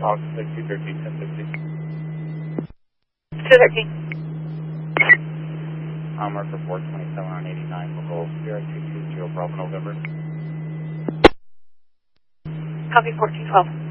August 213, 1050. 213. Marker 427 on 89, local Sierra 220, Bravo November. Copy 1412.